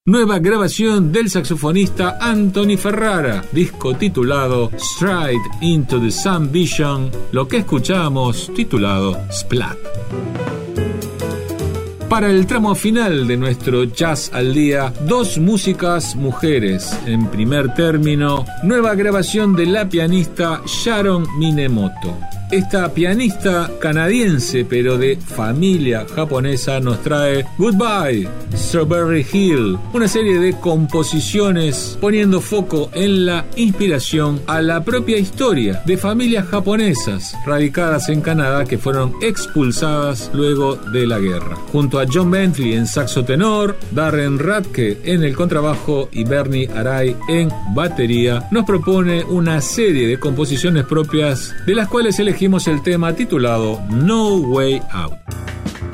Nueva grabación del saxofonista Anthony Ferrara, disco titulado Stride into the Sun Vision, lo que escuchamos titulado Splat. Para el tramo final de nuestro Jazz al Día, dos músicas mujeres. En primer término, nueva grabación de la pianista Sharon Minemoto. Esta pianista canadiense, pero de familia japonesa, nos trae Goodbye, Strawberry Hill, una serie de composiciones poniendo foco en la inspiración a la propia historia de familias japonesas radicadas en Canadá que fueron expulsadas luego de la guerra. Junto a John Bentley en saxo tenor, Darren Radke en el contrabajo y Bernie Arai en batería, nos propone una serie de composiciones propias, de las cuales elegimos el tema titulado No Way Out.